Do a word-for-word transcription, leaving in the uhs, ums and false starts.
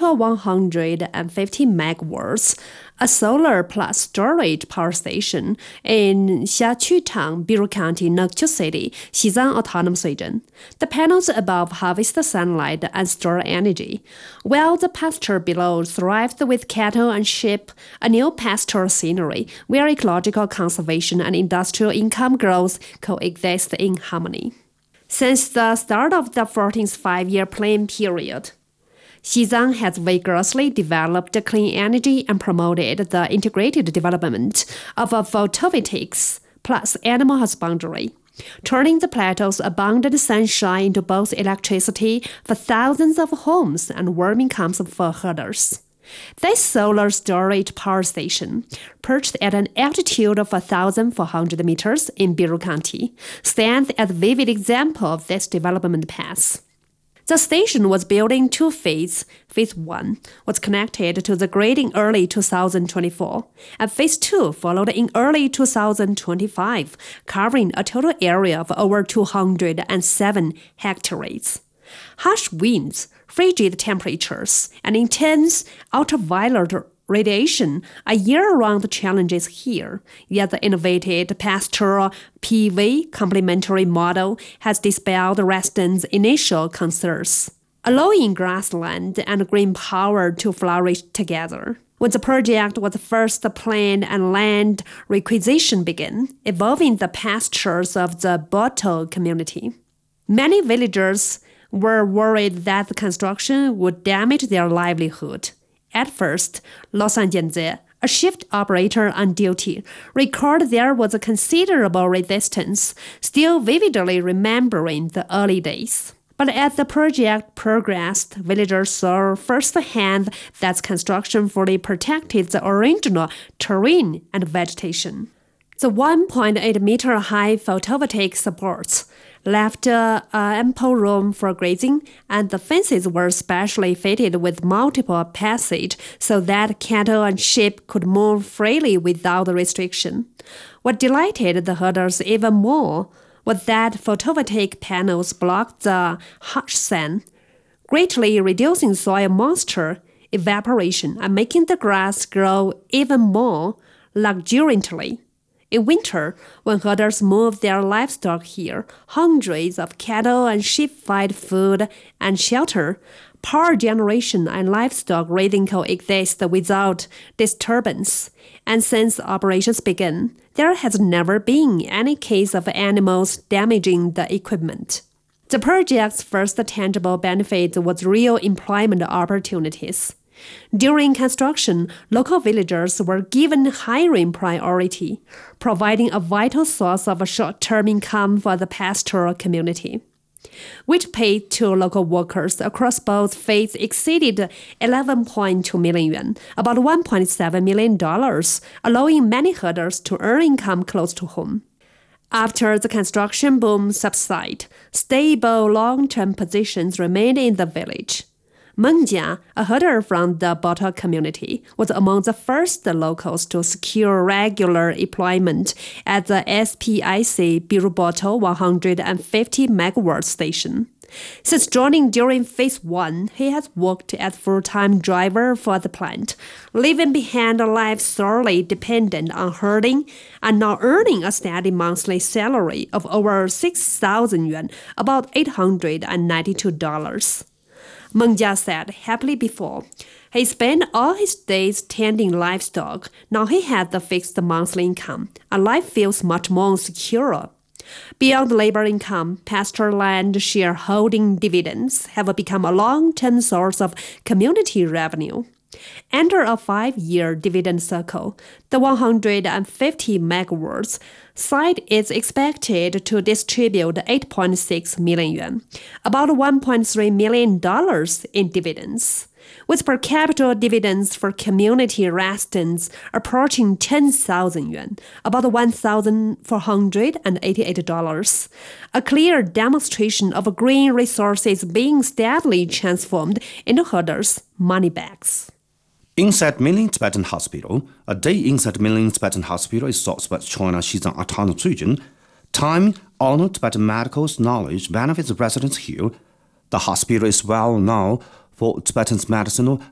total one hundred fifty megawatts, a solar plus storage power station in Xiaqutang, Biru County, Nokchu City, Xizang Autonomous Region. The panels above harvest sunlight and store energy, while the pasture below thrives with cattle and sheep, a new pastoral scenery where ecological conservation and industrial income growth coexist in harmony. Since the start of the fourteenth Five-Year Plan period, Xizang has vigorously developed clean energy and promoted the integrated development of photovoltaics plus animal husbandry, turning the plateau's abundant sunshine into both electricity for thousands of homes and warm incomes for herders. This solar storage power station, perched at an altitude of one thousand four hundred meters in Biru County, stands as a vivid example of this development path. The station was built in two phases. Phase one was connected to the grid in early two thousand twenty-four, and Phase two followed in early two thousand twenty-five, covering a total area of over two hundred seven hectares. Harsh winds, frigid temperatures, and intense ultraviolet radiation are year-round challenges here, yet the innovative pastoral P V complementary model has dispelled residents' initial concerns, allowing grassland and green power to flourish together. When the project was first planned and land requisition began, involving the pastures of the Boto community, many villagers were worried that the construction would damage their livelihood. At first, Lo Sanjianze, a shift operator on duty, recalled there was a considerable resistance, still vividly remembering the early days. But as the project progressed, villagers saw firsthand that construction fully protected the original terrain and vegetation. The one point eight meter high photovoltaic supports left uh, ample room for grazing, and the fences were specially fitted with multiple passage so that cattle and sheep could move freely without restriction. What delighted the herders even more was that photovoltaic panels blocked the harsh sun, greatly reducing soil moisture, evaporation, and making the grass grow even more luxuriantly. In winter, when herders move their livestock here, hundreds of cattle and sheep find food and shelter. Power generation and livestock raising coexist without disturbance. And since operations began, there has never been any case of animals damaging the equipment. The project's first tangible benefit was real employment opportunities. During construction, local villagers were given hiring priority, providing a vital source of short-term income for the pastoral community, which paid to local workers across both phases exceeded eleven point two million yuan, about one point seven million dollars, allowing many herders to earn income close to home. After the construction boom subsided, stable long-term positions remained in the village. Meng Jia, a herder from the Boto community, was among the first locals to secure regular employment at the S P I C Biru Boto one hundred fifty megawatt station. Since joining during Phase one, he has worked as full-time driver for the plant, leaving behind a life solely dependent on herding and now earning a steady monthly salary of over six thousand yuan, about eight hundred ninety-two dollars. Meng Jia said happily before, he spent all his days tending livestock. Now he has the fixed monthly income, and life feels much more secure. Beyond labor income, pasture land shareholding dividends have become a long-term source of community revenue. Enter a five-year dividend cycle, the one hundred fifty megawatts site is expected to distribute eight point six million yuan, about one point three million dollars in dividends, with per capita dividends for community residents approaching ten thousand yuan, about one thousand four hundred eighty-eight dollars, a clear demonstration of green resources being steadily transformed into herders' money bags. Inside Mainland Tibetan Hospital, a day inside Mainland Tibetan Hospital is sourced by China Xizang Autonomous Region. Time-honored Tibetan medical knowledge benefits residents here. The hospital is well known for Tibetan medicinal